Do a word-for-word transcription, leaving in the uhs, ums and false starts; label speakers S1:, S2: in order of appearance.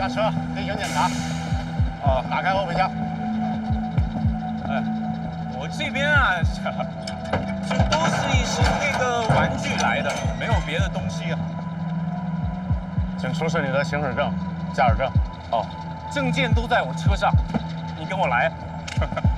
S1: 下车，例行检查。哦，打开后备箱。
S2: 哎，我这边啊，就都是一些那个玩具来的，没有别的东西啊。
S1: 请出示你的行驶证、驾驶证。
S2: 哦，证件都在我车上，你跟我来。